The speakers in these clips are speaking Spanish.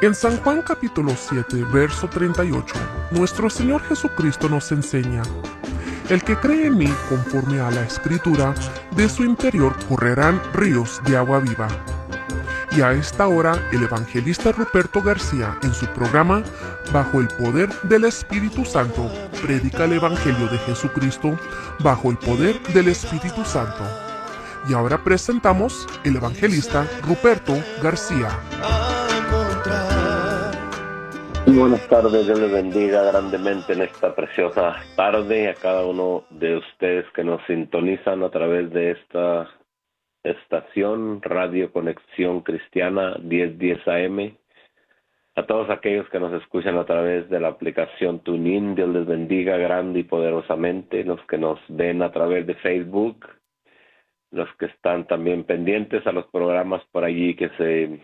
En San Juan capítulo 7, verso 38, nuestro Señor Jesucristo nos enseña: el que cree en mí, conforme a la Escritura, de su interior correrán ríos de agua viva. Y a esta hora, el evangelista Ruperto García, en su programa Bajo el Poder del Espíritu Santo, predica el Evangelio de Jesucristo bajo el poder del Espíritu Santo. Y ahora presentamos el evangelista Ruperto García. Muy buenas tardes, Dios les bendiga grandemente en esta preciosa tarde a cada uno de ustedes que nos sintonizan a través de esta estación Radio Conexión Cristiana 1010 AM, a todos aquellos que nos escuchan a través de la aplicación TuneIn. Dios les bendiga grande y poderosamente, los que nos ven a través de Facebook, los que están también pendientes a los programas por allí que se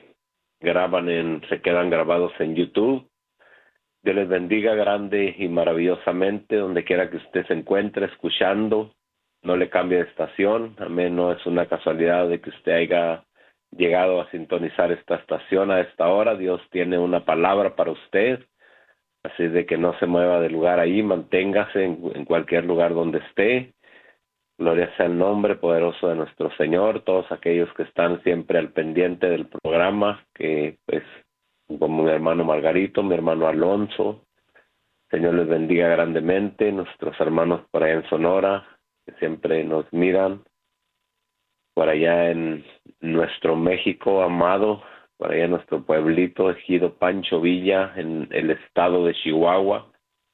quedan grabados en YouTube. Dios les bendiga grande y maravillosamente donde quiera que usted se encuentre escuchando. No le cambie de estación. Amén. No es una casualidad de que usted haya llegado a sintonizar esta estación a esta hora. Dios tiene una palabra para usted. Así de que no se mueva del lugar ahí. Manténgase en cualquier lugar donde esté. Gloria sea el nombre poderoso de nuestro Señor. Todos aquellos que están siempre al pendiente del programa, que pues como mi hermano Margarito, mi hermano Alonso, Señor les bendiga grandemente, nuestros hermanos por allá en Sonora, que siempre nos miran, por allá en nuestro México amado, por allá en nuestro pueblito, Ejido Pancho Villa, en el estado de Chihuahua.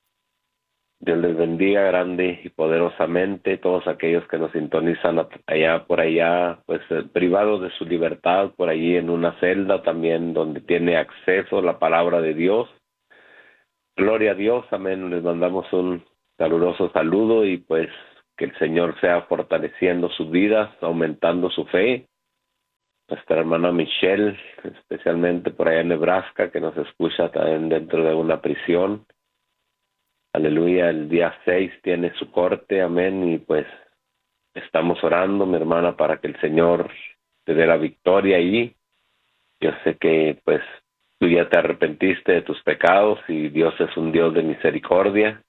Dios les bendiga grande y poderosamente, todos aquellos que nos sintonizan allá por allá, pues privados de su libertad, por allí en una celda también donde tiene acceso a la palabra de Dios. Gloria a Dios, amén. Les mandamos un caluroso saludo y pues que el Señor sea fortaleciendo sus vidas, aumentando su fe. Nuestra hermana Michelle, especialmente por allá en Nebraska, que nos escucha también dentro de una prisión. Aleluya, el día 6 tiene su corte, amén, y pues estamos orando, mi hermana, para que el Señor te dé la victoria ahí. Yo sé que pues tú ya te arrepentiste de tus pecados y Dios es un Dios de misericordia.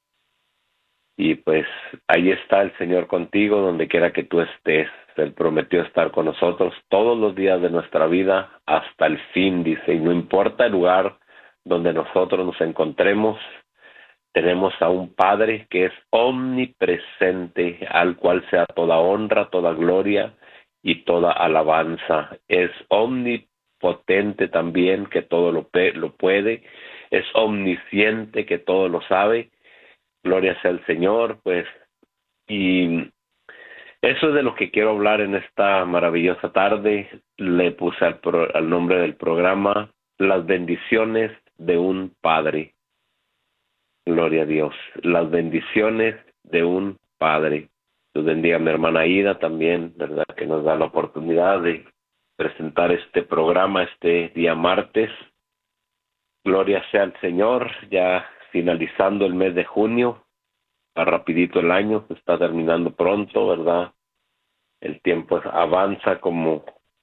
Y pues ahí está el Señor contigo, donde quiera que tú estés. Él prometió estar con nosotros todos los días de nuestra vida hasta el fin, dice, y no importa el lugar donde nosotros nos encontremos, tenemos a un Padre que es omnipresente, al cual sea toda honra, toda gloria y toda alabanza. Es omnipotente también, que todo lo puede. Es omnisciente, que todo lo sabe. Gloria sea al Señor, pues. Y eso es de lo que quiero hablar en esta maravillosa tarde. Le puse al nombre del programa Las bendiciones de un Padre. Gloria a Dios. Las bendiciones de un Padre. Dios bendiga a mi hermana Ida también, ¿verdad? Que nos da la oportunidad de presentar este programa este día martes. Gloria sea al Señor. Ya finalizando el mes de junio. Está rapidito el año. Está terminando pronto, ¿verdad? El tiempo avanza como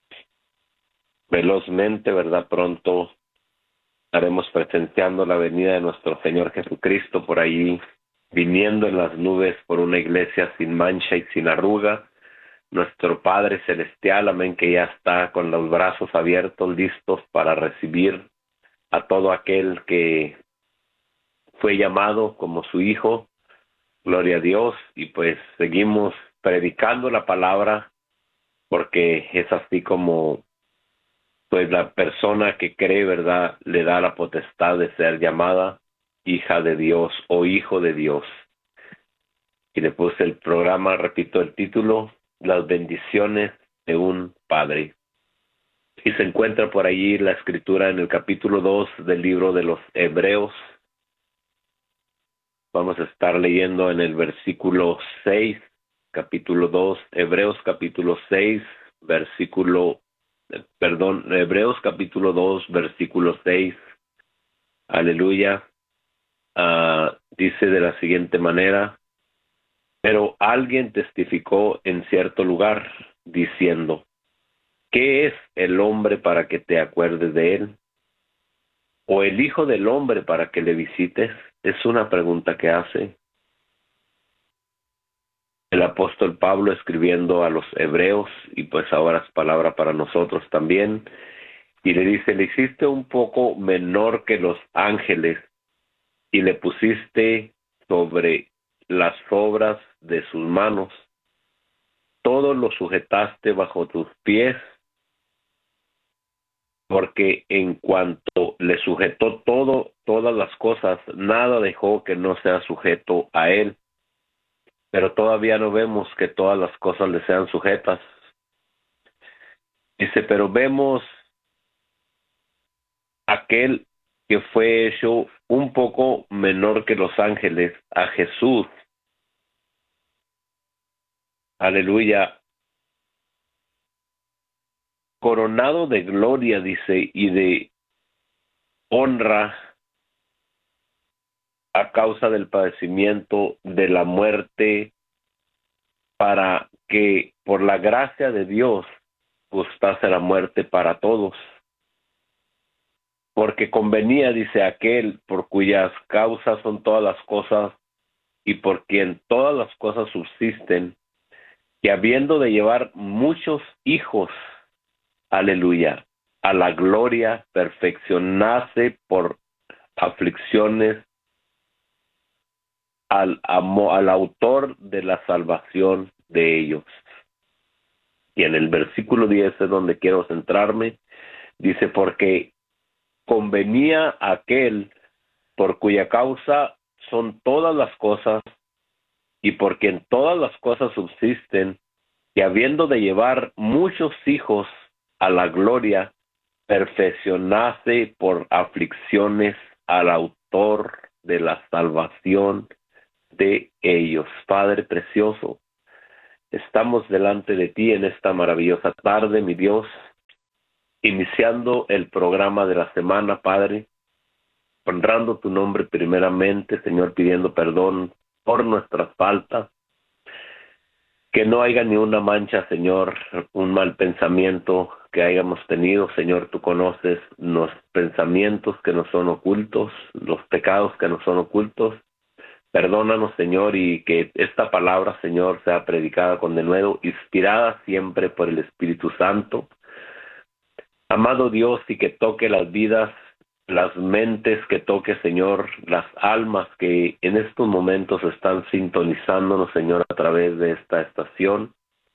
velozmente, ¿verdad? Pronto estaremos presenciando la venida de nuestro Señor Jesucristo por allí, viniendo en las nubes por una iglesia sin mancha y sin arruga. Nuestro Padre Celestial, amén, que ya está con los brazos abiertos, listos para recibir a todo aquel que fue llamado como su hijo. Gloria a Dios. Y pues seguimos predicando la palabra, porque es así como pues la persona que cree, ¿verdad?, le da la potestad de ser llamada hija de Dios o hijo de Dios. Y le puse el programa, repito el título, Las bendiciones de un Padre. Y se encuentra por allí la escritura en el capítulo 2 del libro de los Hebreos. Vamos a estar leyendo en el versículo 6, capítulo 2, Hebreos capítulo 6, Hebreos capítulo 2, versículo 6. Aleluya. Dice de la siguiente manera: pero alguien testificó en cierto lugar, diciendo, ¿qué es el hombre para que te acuerdes de él? ¿O el Hijo del Hombre para que le visites? Es una pregunta que hace el apóstol Pablo escribiendo a los hebreos, y pues ahora es palabra para nosotros también. Y le dice, le hiciste un poco menor que los ángeles y le pusiste sobre las obras de sus manos. Todo lo sujetaste bajo tus pies, porque en cuanto le sujetó todas las cosas, nada dejó que no sea sujeto a él. Pero todavía no vemos que todas las cosas le sean sujetas. Dice, pero vemos aquel que fue hecho un poco menor que los ángeles, a Jesús. Aleluya. Coronado de gloria, dice, y de honra a causa del padecimiento de la muerte, para que por la gracia de Dios gustase la muerte para todos. Porque convenía, dice, aquel por cuyas causas son todas las cosas y por quien todas las cosas subsisten, que habiendo de llevar muchos hijos, aleluya, a la gloria, perfeccionase por aflicciones al autor de la salvación de ellos. Y en el versículo 10 es donde quiero centrarme. Dice, porque convenía aquel por cuya causa son todas las cosas y por quien todas las cosas subsisten, que habiendo de llevar muchos hijos a la gloria, perfeccionase por aflicciones al autor de la salvación de ellos. Padre precioso, estamos delante de ti en esta maravillosa tarde, mi Dios, iniciando el programa de la semana, Padre, honrando tu nombre primeramente, Señor, pidiendo perdón por nuestras faltas, que no haya ni una mancha, Señor, un mal pensamiento que hayamos tenido, Señor, tú conoces los pensamientos que nos son ocultos, los pecados que nos son ocultos. Perdónanos, Señor, y que esta palabra, Señor, sea predicada con denuedo, inspirada siempre por el Espíritu Santo. Amado Dios, y que toque las vidas, las mentes, que toque, Señor, las almas que en estos momentos están sintonizándonos, Señor, a través de esta estación,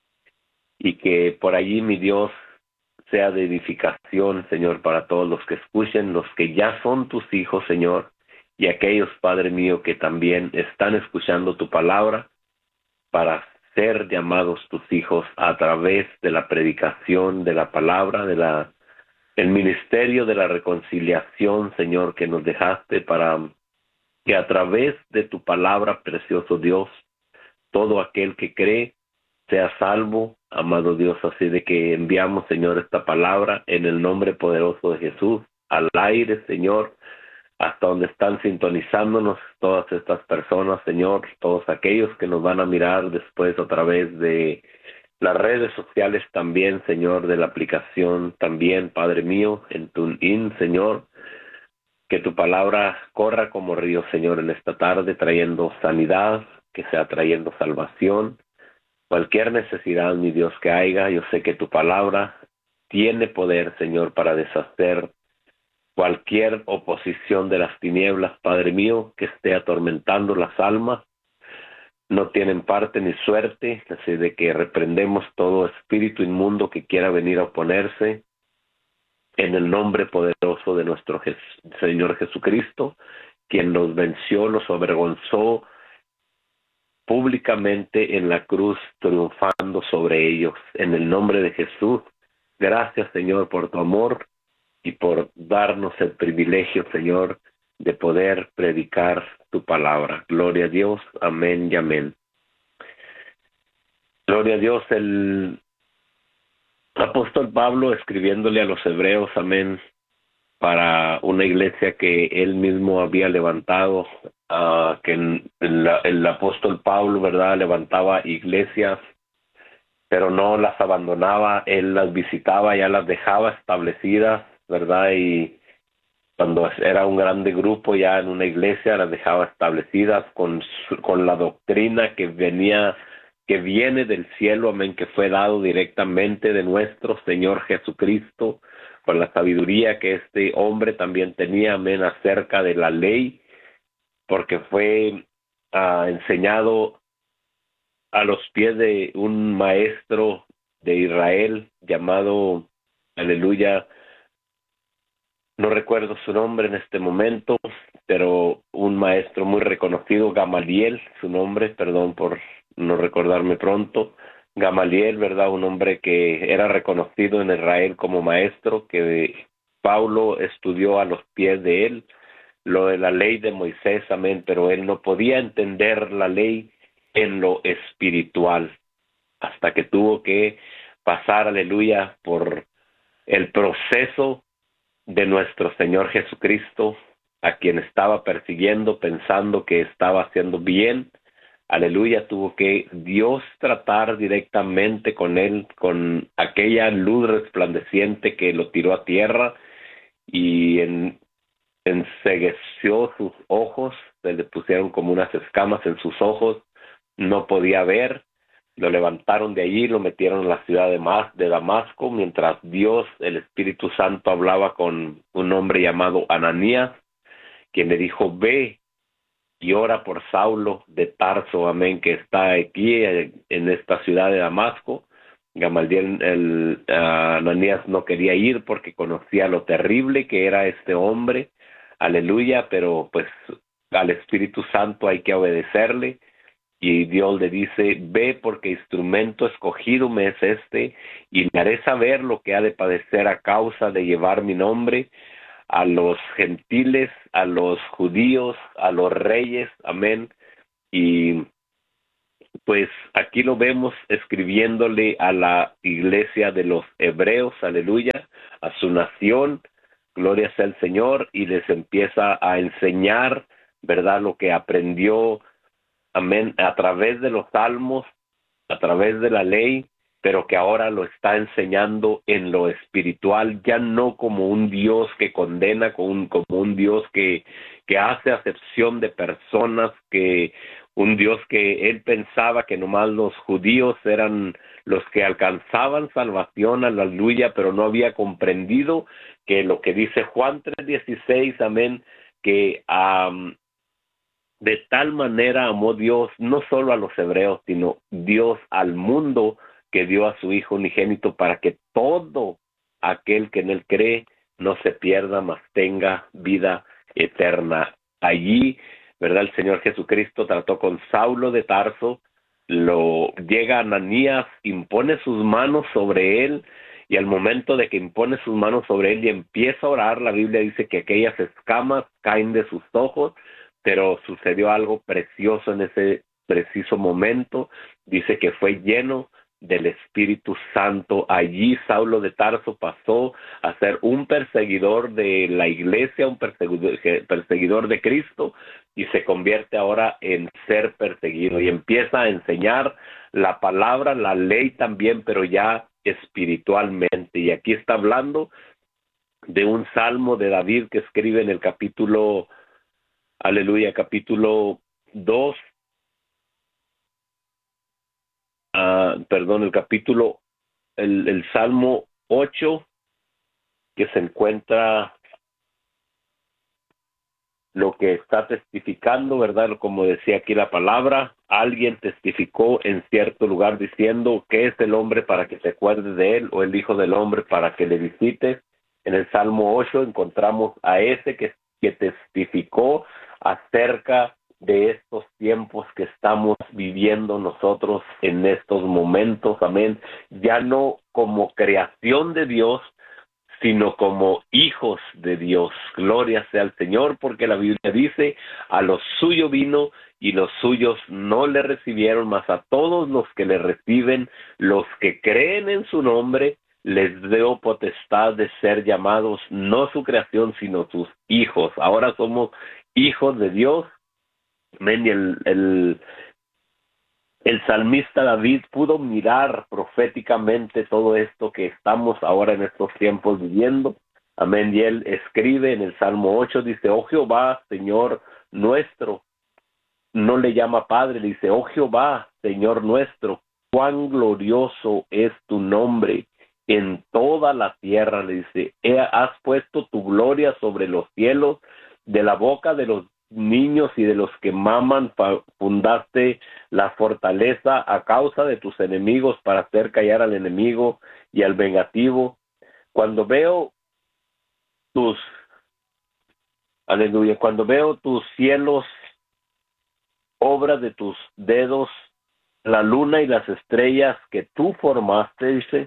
y que por allí, mi Dios, sea de edificación, Señor, para todos los que escuchen, los que ya son tus hijos, Señor, y aquellos, Padre mío, que también están escuchando tu palabra para ser llamados tus hijos a través de la predicación de la palabra, el ministerio de la reconciliación, Señor, que nos dejaste, para que a través de tu palabra, precioso Dios, todo aquel que cree sea salvo, amado Dios. Así de que enviamos, Señor, esta palabra en el nombre poderoso de Jesús, al aire, Señor, hasta donde están sintonizándonos todas estas personas, Señor, todos aquellos que nos van a mirar después a través de las redes sociales también, Señor, de la aplicación también, Padre mío, en TuneIn, Señor, que tu palabra corra como río, Señor, en esta tarde, trayendo sanidad, que sea trayendo salvación, cualquier necesidad, mi Dios, que haya. Yo sé que tu palabra tiene poder, Señor, para deshacer cualquier oposición de las tinieblas, Padre mío, que esté atormentando las almas. No tienen parte ni suerte, así de que reprendemos todo espíritu inmundo que quiera venir a oponerse en el nombre poderoso de nuestro Señor Jesucristo, quien nos venció, nos avergonzó públicamente en la cruz, triunfando sobre ellos. En el nombre de Jesús, gracias, Señor, por tu amor y por darnos el privilegio, Señor, de poder predicar tu palabra. Gloria a Dios, amén y amén. Gloria a Dios. El apóstol Pablo escribiéndole a los hebreos, amén, para una iglesia que él mismo había levantado, que el apóstol Pablo, ¿verdad?, levantaba iglesias, pero no las abandonaba, él las visitaba, ya las dejaba establecidas, ¿verdad? Y cuando era un grande grupo ya en una iglesia, las dejaba establecidas con la doctrina que viene del cielo, amén, que fue dado directamente de nuestro Señor Jesucristo, con la sabiduría que este hombre también tenía, amén, acerca de la ley, porque fue enseñado a los pies de un maestro de Israel llamado, aleluya, no recuerdo su nombre en este momento, pero un maestro muy reconocido, Gamaliel, su nombre, perdón por no recordarme pronto, Gamaliel, ¿verdad? Un hombre que era reconocido en Israel como maestro, que Pablo estudió a los pies de él, lo de la ley de Moisés, amén, pero él no podía entender la ley en lo espiritual, hasta que tuvo que pasar, aleluya, por el proceso de nuestro Señor Jesucristo, a quien estaba persiguiendo pensando que estaba haciendo bien. Aleluya, tuvo que Dios tratar directamente con él, con aquella luz resplandeciente que lo tiró a tierra y encegueció sus ojos, se le pusieron como unas escamas en sus ojos, no podía ver, lo levantaron de allí, lo metieron en la ciudad de Damasco, mientras Dios, el Espíritu Santo, hablaba con un hombre llamado Ananías, quien le dijo, ve y ora por Saulo de Tarso, amén, que está aquí en esta ciudad de Damasco. Gamaliel, Ananías no quería ir porque conocía lo terrible que era este hombre, aleluya, pero pues al Espíritu Santo hay que obedecerle. Y Dios le dice, ve porque instrumento escogido me es este, y le haré saber lo que ha de padecer a causa de llevar mi nombre a los gentiles, a los judíos, a los reyes, amén. Y pues aquí lo vemos escribiéndole a la iglesia de los hebreos, aleluya, a su nación, gloria sea el Señor, y les empieza a enseñar, ¿verdad?, lo que aprendió, amén, a través de los salmos, a través de la ley, pero que ahora lo está enseñando en lo espiritual, ya no como un Dios que condena, como un Dios que hace acepción de personas, que un Dios que él pensaba que nomás los judíos eran los que alcanzaban salvación, aleluya, pero no había comprendido que lo que dice Juan 3:16, amén, que de tal manera amó Dios no solo a los hebreos, sino Dios al mundo, que dio a su Hijo unigénito para que todo aquel que en él cree no se pierda, mas tenga vida eterna. Allí, ¿verdad? El Señor Jesucristo trató con Saulo de Tarso, lo llega Ananías, impone sus manos sobre él, y al momento de que impone sus manos sobre él y empieza a orar, la Biblia dice que aquellas escamas caen de sus ojos, pero sucedió algo precioso en ese preciso momento. Dice que fue lleno del Espíritu Santo. Allí Saulo de Tarso pasó a ser un perseguidor de la iglesia, un perseguidor de Cristo, y se convierte ahora en ser perseguido y empieza a enseñar la palabra, la ley también, pero ya espiritualmente. Y aquí está hablando de un salmo de David que escribe en el capítulo, aleluya, capítulo 2, perdón, el Salmo 8, que se encuentra lo que está testificando, ¿verdad? Como decía aquí la palabra, alguien testificó en cierto lugar diciendo, ¿qué es el hombre para que se acuerde de él? O el hijo del hombre para que le visite. En el Salmo 8 encontramos a ese que testificó acerca de estos tiempos que estamos viviendo nosotros en estos momentos, amén, ya no como creación de Dios, sino como hijos de Dios. Gloria sea al Señor, porque la Biblia dice, a los suyos vino y los suyos no le recibieron, mas a todos los que le reciben, los que creen en su nombre, les dio potestad de ser llamados, no su creación, sino sus hijos. Ahora somos hijos de Dios. Amén. Y el salmista David pudo mirar proféticamente todo esto que estamos ahora en estos tiempos viviendo. Amén. Y él escribe en el Salmo 8, dice, oh Jehová, Señor nuestro, no le llama Padre, le dice, oh Jehová, Señor nuestro, cuán glorioso es tu nombre en toda la tierra, le dice, has puesto tu gloria sobre los cielos, de la boca de los niños y de los que maman fundaste la fortaleza a causa de tus enemigos para hacer callar al enemigo y al vengativo. Cuando veo tus, aleluya, cuando veo tus cielos, obra de tus dedos, la luna y las estrellas que tú formaste, dice,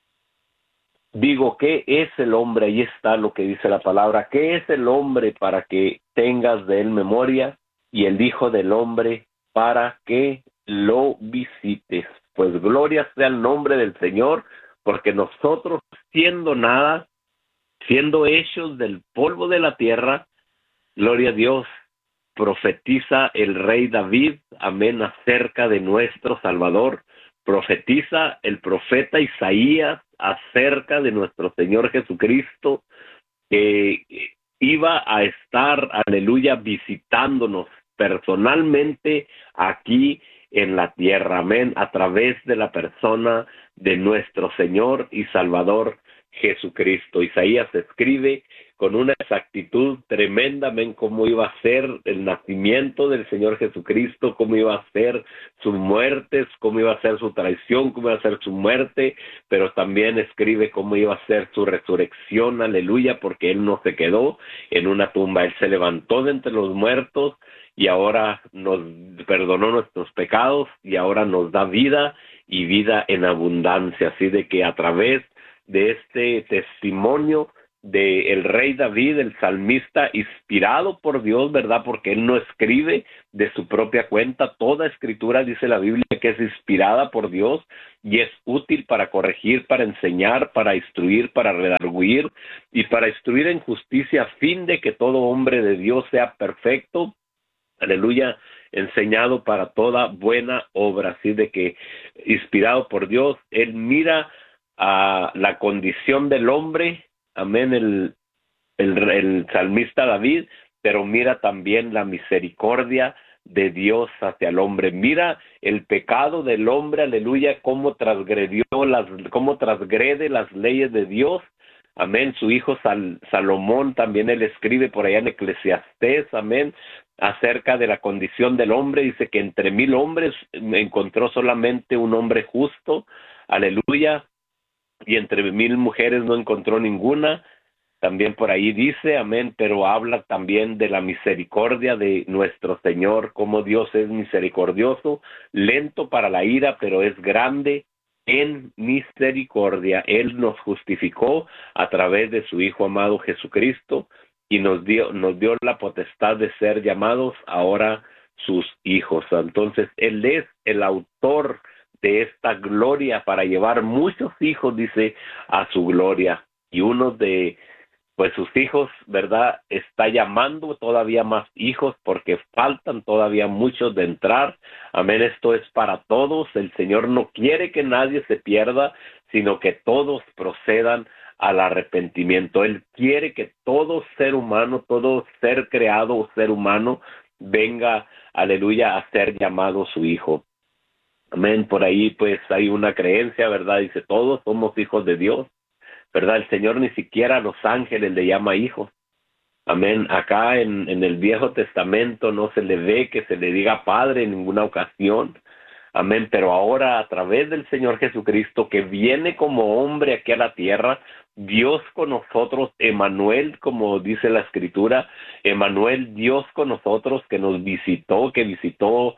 digo, ¿qué es el hombre? Ahí está lo que dice la palabra. ¿Qué es el hombre para que tengas de él memoria? Y el Hijo del Hombre para que lo visites. Pues gloria sea el nombre del Señor, porque nosotros, siendo nada, siendo hechos del polvo de la tierra, gloria a Dios, profetiza el rey David, amén, acerca de nuestro Salvador. Profetiza el profeta Isaías acerca de nuestro Señor Jesucristo, que iba a estar, aleluya, visitándonos personalmente aquí en la tierra, amén, a través de la persona de nuestro Señor y Salvador Jesucristo. Isaías escribe con una exactitud tremenda, amén, cómo iba a ser el nacimiento del Señor Jesucristo, cómo iba a ser su muerte, cómo iba a ser su traición, cómo iba a ser su muerte, pero también escribe cómo iba a ser su resurrección, aleluya, porque Él no se quedó en una tumba, Él se levantó de entre los muertos y ahora nos perdonó nuestros pecados y ahora nos da vida y vida en abundancia, así de que a través de este testimonio del rey David, el salmista, inspirado por Dios, ¿verdad? Porque él no escribe de su propia cuenta. Toda escritura, dice la Biblia, que es inspirada por Dios y es útil para corregir, para enseñar, para instruir, para redarguir y para instruir en justicia, a fin de que todo hombre de Dios sea perfecto, aleluya, enseñado para toda buena obra. Así de que, inspirado por Dios, él mira a la condición del hombre, amén, el salmista David, pero mira también la misericordia de Dios hacia el hombre. Mira el pecado del hombre, aleluya, cómo transgrede las leyes de Dios. Amén. Su hijo Salomón también él escribe por allá en Eclesiastés, amén, acerca de la condición del hombre. Dice que entre 1000 hombres encontró solamente un hombre justo, aleluya, y entre 1000 mujeres no encontró ninguna. También por ahí dice, amén, pero habla también de la misericordia de nuestro Señor, cómo Dios es misericordioso, lento para la ira, pero es grande en misericordia. Él nos justificó a través de su Hijo amado Jesucristo y nos dio la potestad de ser llamados ahora sus hijos. Entonces, Él es el autor de esta gloria para llevar muchos hijos, dice, a su gloria. Y uno de pues sus hijos, ¿verdad? Está llamando todavía más hijos porque faltan todavía muchos de entrar. Amén, esto es para todos. El Señor no quiere que nadie se pierda, sino que todos procedan al arrepentimiento. Él quiere que todo ser humano, todo ser creado o ser humano venga, aleluya, a ser llamado su hijo. Amén, por ahí pues hay una creencia, ¿verdad? Dice, todos somos hijos de Dios, ¿verdad? El Señor ni siquiera a los ángeles le llama hijos. Amén. Acá en el Viejo Testamento no se le ve que se le diga Padre en ninguna ocasión. Amén. Pero ahora a través del Señor Jesucristo que viene como hombre aquí a la tierra, Dios con nosotros, Emmanuel, como dice la Escritura, Emmanuel, Dios con nosotros, que nos visitó, que visitó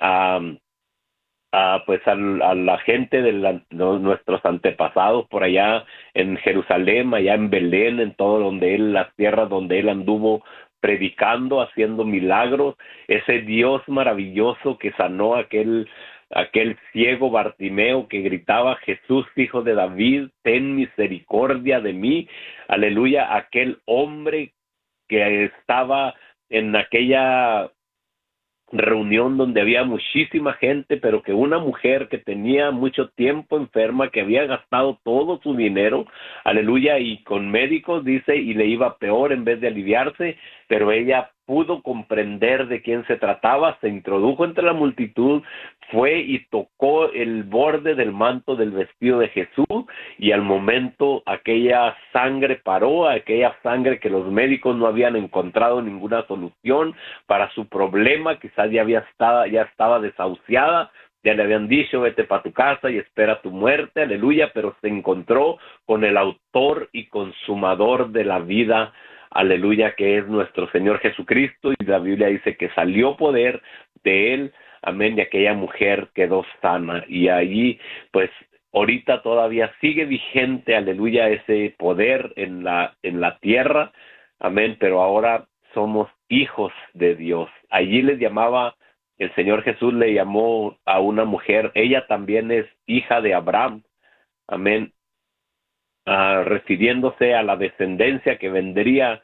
pues a la gente de nuestros antepasados por allá en Jerusalén, allá en Belén, en todo donde él, las tierras donde él anduvo predicando, haciendo milagros, ese Dios maravilloso que sanó aquel ciego Bartimeo que gritaba, Jesús, hijo de David, ten misericordia de mí, aleluya, aquel hombre que estaba en aquella reunión donde había muchísima gente, pero que una mujer que tenía mucho tiempo enferma, que había gastado todo su dinero, aleluya, y con médicos, dice, y le iba peor en vez de aliviarse, pero ella pudo comprender de quién se trataba, se introdujo entre la multitud, fue y tocó el borde del manto del vestido de Jesús, y al momento aquella sangre paró, aquella sangre que los médicos no habían encontrado ninguna solución para su problema, quizás ya estaba desahuciada, ya le habían dicho vete para tu casa y espera tu muerte, aleluya, pero se encontró con el autor y consumador de la vida, aleluya, que es nuestro Señor Jesucristo, y la Biblia dice que salió poder de él, amén, y aquella mujer quedó sana, y allí pues ahorita todavía sigue vigente, aleluya, ese poder en la tierra, amén, pero ahora somos hijos de Dios. Allí les llamaba, el Señor Jesús le llamó a una mujer, ella también es hija de Abraham, amén, refiriéndose a la descendencia que vendría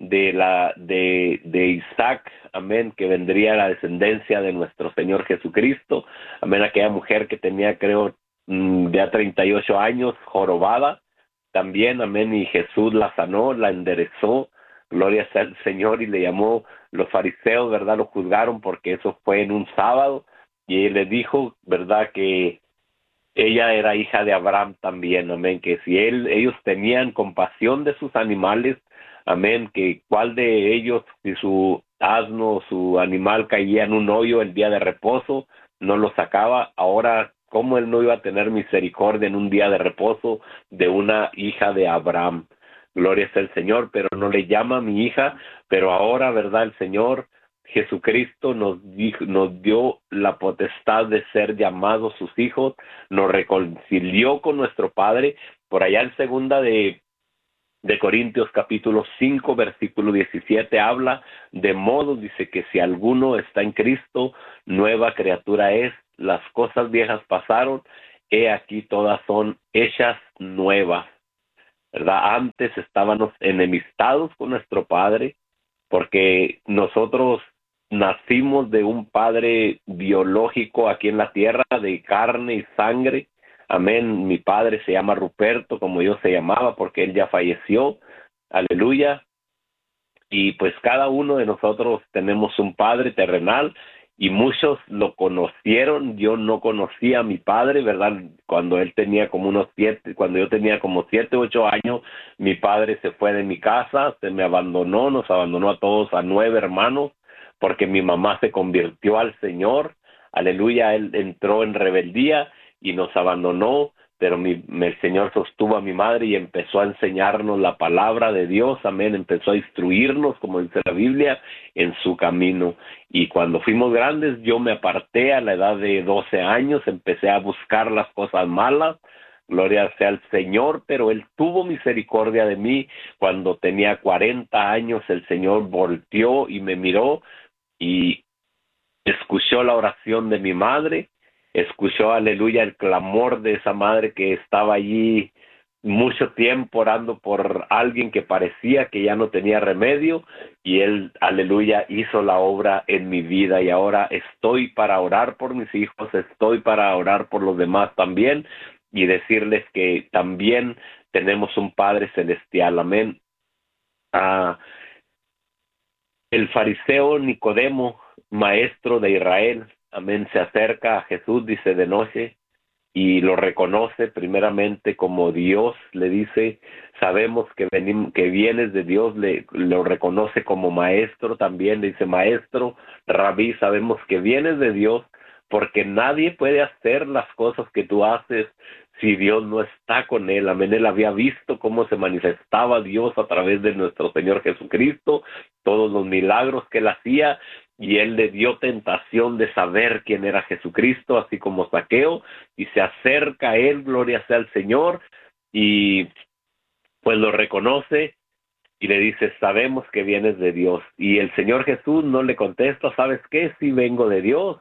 de Isaac, amén, que vendría la descendencia de nuestro Señor Jesucristo, amén, aquella mujer que tenía, creo, ya 38 años, jorobada, también, amén, y Jesús la sanó, la enderezó, gloria sea al Señor, y le llamó, los fariseos, ¿verdad?, lo juzgaron porque eso fue en un sábado, y él le dijo, ¿verdad?, que ella era hija de Abraham también, amén, que si ellos tenían compasión de sus animales, amén, que cuál de ellos, si su asno o su animal caía en un hoyo el día de reposo, no lo sacaba, ahora, ¿cómo él no iba a tener misericordia en un día de reposo de una hija de Abraham? Gloria sea el Señor, pero no le llama mi hija, pero ahora, ¿verdad? El Señor Jesucristo nos dio la potestad de ser llamados sus hijos, nos reconcilió con nuestro Padre. Por allá en segunda de Corintios capítulo 5 versículo 17 habla de modo, dice que si alguno está en Cristo, nueva criatura es, las cosas viejas pasaron, he aquí todas son hechas nuevas, ¿verdad? Antes estábamos enemistados con nuestro Padre, porque nosotros nacimos de un padre biológico aquí en la tierra, de carne y sangre, amén. Mi padre se llama Ruperto, como yo se llamaba, porque él ya falleció, aleluya, y pues cada uno de nosotros tenemos un padre terrenal, y muchos lo conocieron. Yo no conocía a mi padre, ¿verdad? Cuando él tenía como cuando yo tenía como 7, 8 años, mi padre se fue de mi casa, se me abandonó, nos abandonó a todos, a 9 hermanos, porque mi mamá se convirtió al Señor, aleluya, él entró en rebeldía y nos abandonó, pero el Señor sostuvo a mi madre y empezó a enseñarnos la palabra de Dios, amén, empezó a instruirnos, como dice la Biblia, en su camino. Y cuando fuimos grandes, yo me aparté a la edad de 12 años, empecé a buscar las cosas malas, gloria sea al Señor, pero Él tuvo misericordia de mí. Cuando tenía 40 años, el Señor volteó y me miró y escuchó la oración de mi madre, escuchó, aleluya, el clamor de esa madre que estaba allí mucho tiempo orando por alguien que parecía que ya no tenía remedio, y él, aleluya, hizo la obra en mi vida, y ahora estoy para orar por mis hijos, estoy para orar por los demás también, y decirles que también tenemos un Padre Celestial, amén. Ah, el fariseo Nicodemo, maestro de Israel, amén, se acerca a Jesús, dice, de noche, y lo reconoce primeramente como Dios, le dice, sabemos que vienes de Dios, lo reconoce como maestro también, le dice, maestro, rabí, sabemos que vienes de Dios, porque nadie puede hacer las cosas que tú haces si Dios no está con él, amén. Él había visto cómo se manifestaba Dios a través de nuestro Señor Jesucristo, todos los milagros que él hacía, y él le dio tentación de saber quién era Jesucristo, así como Zaqueo, y se acerca a él, gloria sea al Señor, y pues lo reconoce, y le dice, sabemos que vienes de Dios. Y el Señor Jesús no le contesta, ¿sabes qué? Sí vengo de Dios,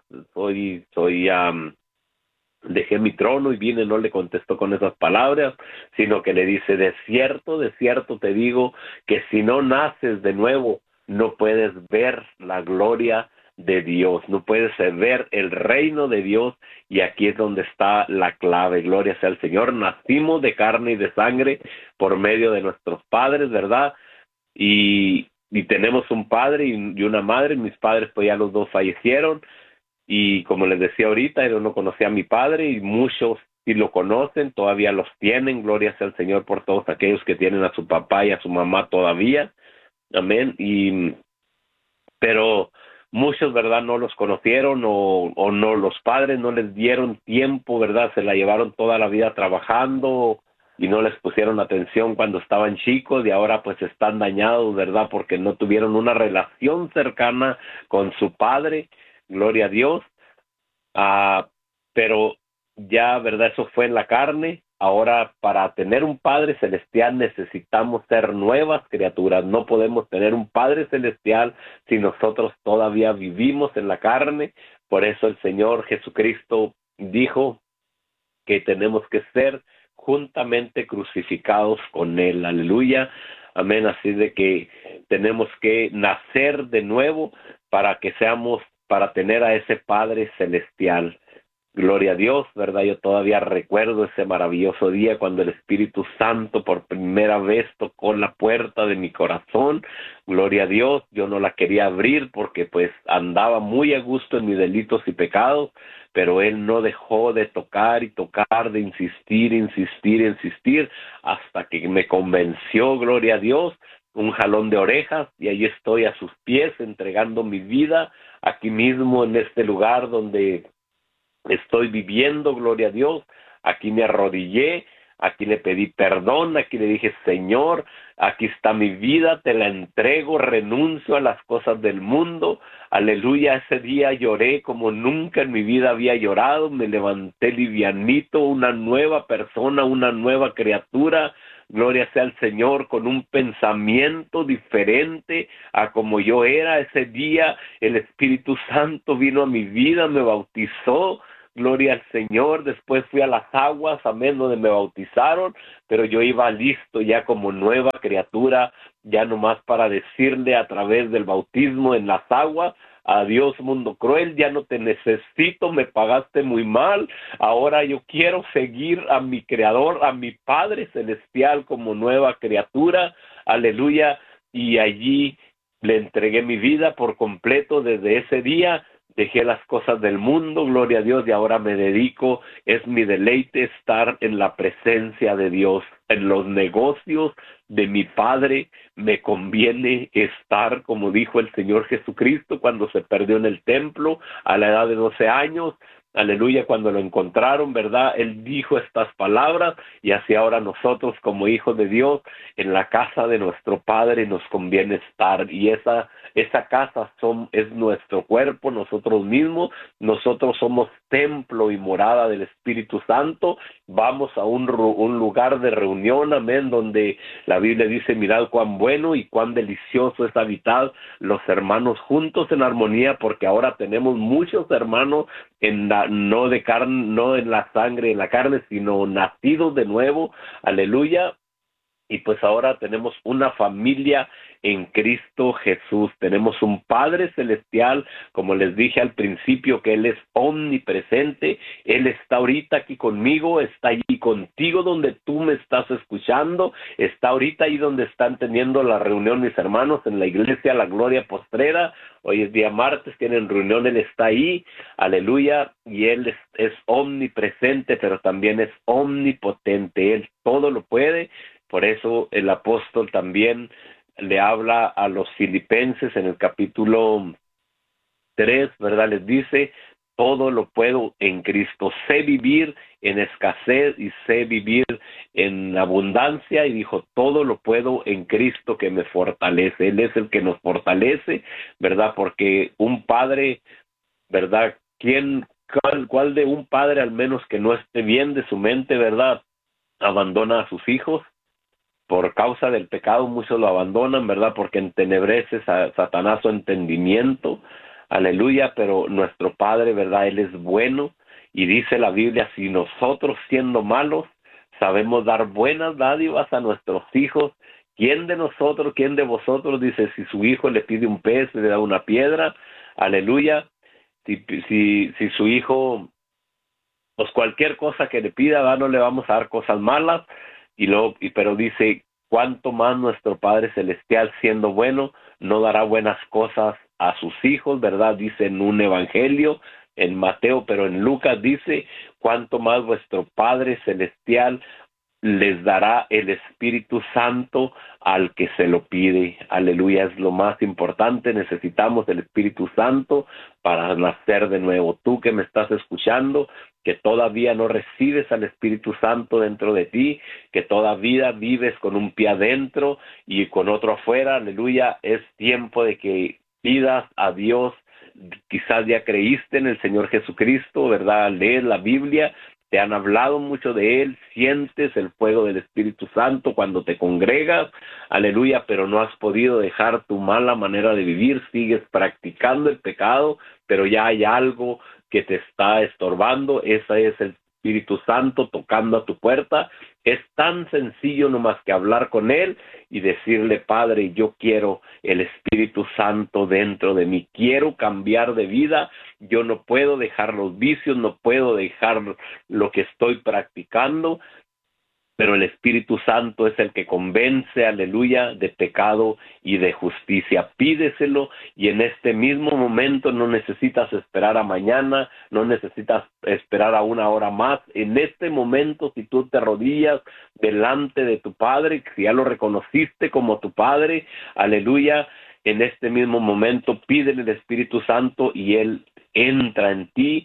dejé mi trono y vine, no le contestó con esas palabras, sino que le dice, de cierto te digo, que si no naces de nuevo, no puedes ver la gloria de Dios, no puedes ver el reino de Dios, y aquí es donde está la clave. Gloria sea al Señor. Nacimos de carne y de sangre por medio de nuestros padres, ¿verdad? Y tenemos un padre y una madre. Mis padres pues ya los dos fallecieron, y como les decía ahorita, yo no conocía a mi padre, y muchos sí lo conocen, todavía los tienen. Gloria sea al Señor por todos aquellos que tienen a su papá y a su mamá todavía. Amén. Pero muchos, ¿verdad?, no los conocieron, o no, los padres no les dieron tiempo, ¿verdad? Se la llevaron toda la vida trabajando y no les pusieron atención cuando estaban chicos, y ahora pues están dañados, ¿verdad? Porque no tuvieron una relación cercana con su padre. Gloria a Dios. Ah, pero ya, ¿verdad? Eso fue en la carne. Ahora, para tener un Padre Celestial necesitamos ser nuevas criaturas. No podemos tener un Padre Celestial si nosotros todavía vivimos en la carne. Por eso el Señor Jesucristo dijo que tenemos que ser juntamente crucificados con Él. Aleluya. Amén. Así de que tenemos que nacer de nuevo para tener a ese Padre Celestial. Gloria a Dios, ¿verdad? Yo todavía recuerdo ese maravilloso día cuando el Espíritu Santo por primera vez tocó la puerta de mi corazón. Gloria a Dios. Yo no la quería abrir porque pues andaba muy a gusto en mis delitos y pecados, pero Él no dejó de tocar y tocar, de insistir, hasta que me convenció. Gloria a Dios. Un jalón de orejas, y ahí estoy a sus pies entregando mi vida aquí mismo en este lugar donde estoy viviendo. Gloria a Dios. Aquí me arrodillé, aquí le pedí perdón, aquí le dije: Señor, aquí está mi vida, te la entrego, renuncio a las cosas del mundo. Aleluya. Ese día lloré como nunca en mi vida había llorado, me levanté livianito, una nueva persona, una nueva criatura. Gloria sea al Señor, con un pensamiento diferente a como yo era. Ese día el Espíritu Santo vino a mi vida, me bautizó. Gloria al Señor. Después fui a las aguas, amén, donde me bautizaron, pero yo iba listo ya como nueva criatura, ya nomás para decirle a través del bautismo en las aguas: adiós mundo cruel, ya no te necesito, me pagaste muy mal, ahora yo quiero seguir a mi Creador, a mi Padre Celestial como nueva criatura. Aleluya. Y allí le entregué mi vida por completo. Desde ese día dejé las cosas del mundo, gloria a Dios, y ahora me dedico, es mi deleite estar en la presencia de Dios. En los negocios de mi Padre me conviene estar, como dijo el Señor Jesucristo cuando se perdió en el templo a la edad de 12 años. Aleluya, cuando lo encontraron, ¿verdad? Él dijo estas palabras, y así ahora nosotros como hijos de Dios, en la casa de nuestro Padre nos conviene estar, y esa casa es nuestro cuerpo, nosotros mismos. Nosotros somos templo y morada del Espíritu Santo. Vamos a un lugar de reunión, amén, donde la Biblia dice: mirad cuán bueno y cuán delicioso es habitar los hermanos juntos en armonía, porque ahora tenemos muchos hermanos no de carne, no en la sangre, en la carne, sino nacidos de nuevo. Aleluya. Y pues ahora tenemos una familia en Cristo Jesús. Tenemos un Padre Celestial, como les dije al principio, que Él es omnipresente. Él está ahorita aquí conmigo, está allí contigo donde tú me estás escuchando, está ahorita ahí donde están teniendo la reunión mis hermanos en la iglesia La Gloria Postrera. Hoy es día martes, tienen reunión, Él está ahí. Aleluya. Y Él es omnipresente, pero también es omnipotente. Él todo lo puede. Por eso el apóstol también le habla a los filipenses en el capítulo 3, ¿verdad? Les dice: todo lo puedo en Cristo. Sé vivir en escasez y sé vivir en abundancia. Y dijo: todo lo puedo en Cristo que me fortalece. Él es el que nos fortalece, ¿verdad? Porque un padre, ¿verdad? ¿Cuál de un padre, al menos que no esté bien de su mente, ¿verdad?, abandona a sus hijos? Por causa del pecado muchos lo abandonan, ¿verdad? Porque entenebrece Satanás su entendimiento. Aleluya. Pero nuestro Padre, ¿verdad? Él es bueno, y dice la Biblia: si nosotros, siendo malos, sabemos dar buenas dádivas a nuestros hijos, ¿quién de nosotros, quién de vosotros, dice, si su hijo le pide un pez, le da una piedra? aleluya. Si su hijo, pues cualquier cosa que le pida, ¿verdad? No le vamos a dar cosas malas, pero dice, cuánto más nuestro Padre Celestial, siendo bueno, no dará buenas cosas a sus hijos, ¿verdad? Dice en un evangelio, en Mateo, pero en Lucas dice, cuánto más vuestro Padre Celestial les dará el Espíritu Santo al que se lo pide. Aleluya, es lo más importante. Necesitamos el Espíritu Santo para nacer de nuevo. Tú que me estás escuchando, que todavía no recibes al Espíritu Santo dentro de ti, que todavía vives con un pie adentro y con otro afuera, aleluya, es tiempo de que pidas a Dios. Quizás ya creíste en el Señor Jesucristo, ¿verdad? Lees la Biblia, te han hablado mucho de Él, sientes el fuego del Espíritu Santo cuando te congregas, aleluya, pero no has podido dejar tu mala manera de vivir, sigues practicando el pecado, pero ya hay algo que te está estorbando. Ese es el Espíritu Santo tocando a tu puerta. Es tan sencillo nomás que hablar con Él y decirle, Padre, yo quiero el Espíritu Santo dentro de mí, quiero cambiar de vida, yo no puedo dejar los vicios, no puedo dejar lo que estoy practicando, pero el Espíritu Santo es el que convence, aleluya, de pecado y de justicia. Pídeselo y en este mismo momento no necesitas esperar a mañana, no necesitas esperar a una hora más. En este momento, si tú te arrodillas delante de tu Padre, si ya lo reconociste como tu Padre, aleluya, en este mismo momento pídele el Espíritu Santo y Él entra en ti,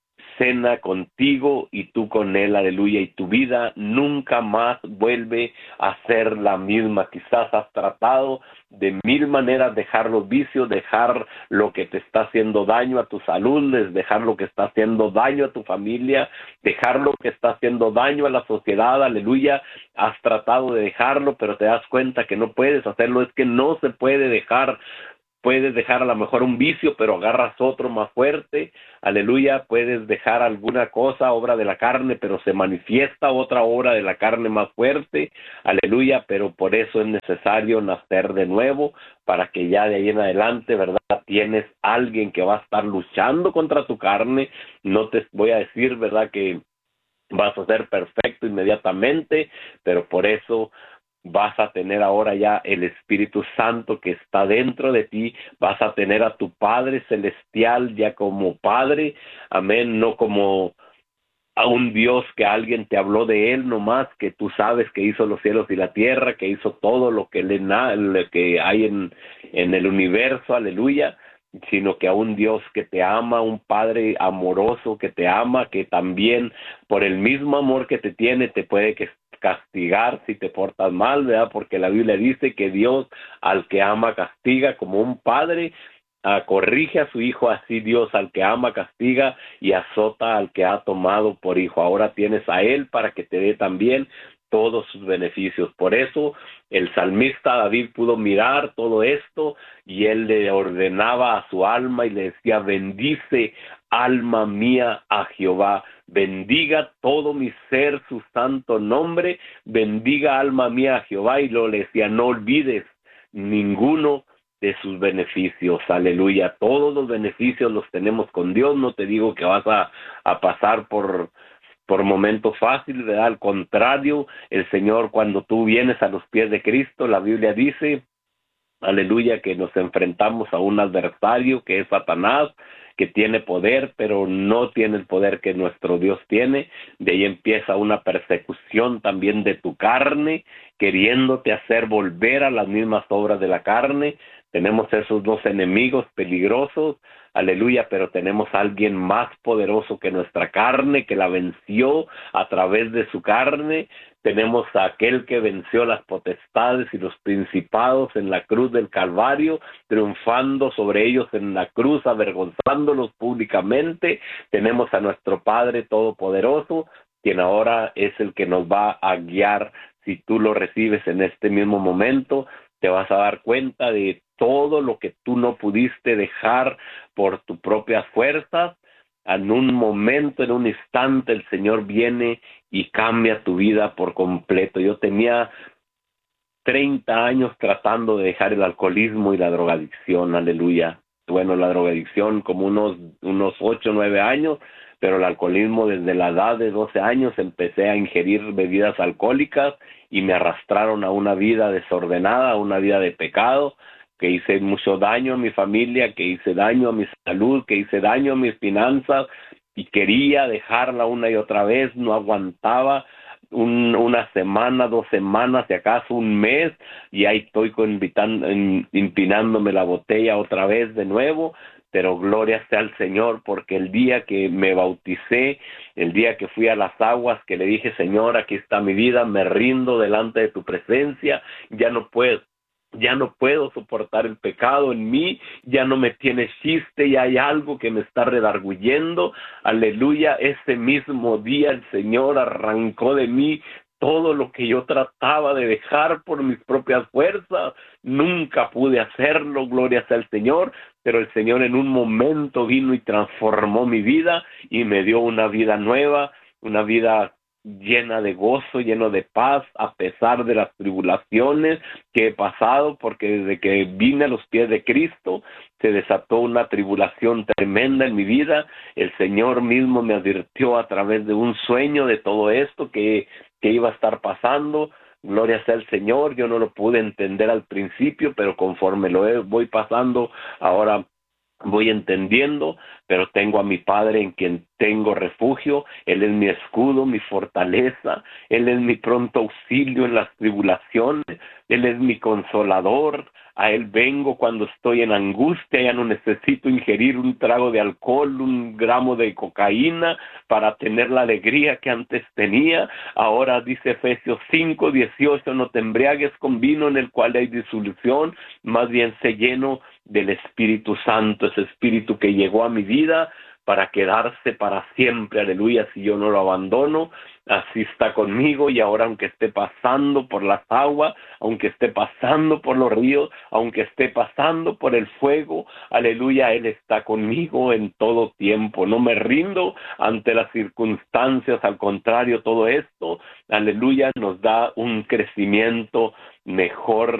cena contigo y tú con Él, aleluya, y tu vida nunca más vuelve a ser la misma. Quizás has tratado de mil maneras dejar los vicios, dejar lo que te está haciendo daño a tu salud, dejar lo que está haciendo daño a tu familia, dejar lo que está haciendo daño a la sociedad, aleluya. Has tratado de dejarlo, pero te das cuenta que no puedes hacerlo, es que no se puede dejar. Puedes dejar a lo mejor un vicio, pero agarras otro más fuerte, aleluya. Puedes dejar alguna cosa, obra de la carne, pero se manifiesta otra obra de la carne más fuerte, aleluya. Pero por eso es necesario nacer de nuevo, para que ya de ahí en adelante, ¿verdad? Tienes alguien que va a estar luchando contra tu carne. No te voy a decir, ¿verdad?, que vas a ser perfecto inmediatamente, pero por eso vas a tener ahora ya el Espíritu Santo que está dentro de ti, vas a tener a tu Padre Celestial ya como Padre, amén, no como a un Dios que alguien te habló de Él nomás, que tú sabes que hizo los cielos y la tierra, que hizo todo lo que, lo que hay en el universo, aleluya, sino que a un Dios que te ama, un Padre amoroso que te ama, que también por el mismo amor que te tiene te puede castigar si te portas mal, ¿verdad? Porque la Biblia dice que Dios al que ama castiga, como un padre corrige a su hijo, así Dios al que ama castiga y azota al que ha tomado por hijo. Ahora tienes a Él para que te dé también todos sus beneficios. Por eso el salmista David pudo mirar todo esto y él le ordenaba a su alma y le decía, bendice alma mía a Jehová, bendiga todo mi ser su santo nombre, bendiga alma mía a Jehová, y luego le decía, no olvides ninguno de sus beneficios, aleluya. Todos los beneficios los tenemos con Dios. No te digo que vas a pasar por momentos fáciles, ¿verdad? Al contrario, el Señor, cuando tú vienes a los pies de Cristo, la Biblia dice, aleluya, que nos enfrentamos a un adversario que es Satanás, que tiene poder, pero no tiene el poder que nuestro Dios tiene. De ahí empieza una persecución también de tu carne, queriéndote hacer volver a las mismas obras de la carne. Tenemos esos dos enemigos peligrosos, aleluya, pero tenemos a alguien más poderoso que nuestra carne, que la venció a través de su carne. Tenemos a aquel que venció las potestades y los principados en la cruz del Calvario, triunfando sobre ellos en la cruz, avergonzándolos públicamente. Tenemos a nuestro Padre Todopoderoso, quien ahora es el que nos va a guiar. Si tú lo recibes en este mismo momento, te vas a dar cuenta de todo lo que tú no pudiste dejar por tus propias fuerzas. En un momento, en un instante, el Señor viene y cambia tu vida por completo. Yo tenía 30 años tratando de dejar el alcoholismo y la drogadicción, aleluya. bueno, la drogadicción como unos 8 o 9 años, pero el alcoholismo desde la edad de 12 años empecé a ingerir bebidas alcohólicas y me arrastraron a una vida desordenada, a una vida de pecado, que hice mucho daño a mi familia, que hice daño a mi salud, que hice daño a mis finanzas y quería dejarla una y otra vez, no aguantaba una semana, 2 semanas, si acaso un mes, y ahí estoy empinándome la botella otra vez de nuevo, pero gloria sea al Señor, porque el día que me bauticé, el día que fui a las aguas, que le dije, Señor, aquí está mi vida, me rindo delante de tu presencia, ya no puedo soportar el pecado en mí, ya no me tiene chiste, ya hay algo que me está redarguyendo, aleluya, ese mismo día el Señor arrancó de mí todo lo que yo trataba de dejar por mis propias fuerzas, nunca pude hacerlo, gloria sea al Señor, pero el Señor en un momento vino y transformó mi vida y me dio una vida nueva, una vida llena de gozo, lleno de paz, a pesar de las tribulaciones que he pasado, porque desde que vine a los pies de Cristo se desató una tribulación tremenda en mi vida. El Señor mismo me advirtió a través de un sueño de todo esto que iba a estar pasando. Gloria sea al Señor, yo no lo pude entender al principio, pero conforme voy pasando, ahora voy entendiendo, pero tengo a mi Padre en quien tengo refugio. Él es mi escudo, mi fortaleza, Él es mi pronto auxilio en las tribulaciones, Él es mi consolador, a Él vengo cuando estoy en angustia, ya no necesito ingerir un trago de alcohol, un gramo de cocaína para tener la alegría que antes tenía. Ahora dice Efesios 5:18, no te embriagues con vino en el cual hay disolución, más bien sé lleno del Espíritu Santo, ese Espíritu que llegó a mi vida para quedarse para siempre, aleluya, si yo no lo abandono, así está conmigo. Y ahora, aunque esté pasando por las aguas, aunque esté pasando por los ríos, aunque esté pasando por el fuego, aleluya, Él está conmigo en todo tiempo. No me rindo ante las circunstancias, al contrario, todo esto, aleluya, nos da un crecimiento mejor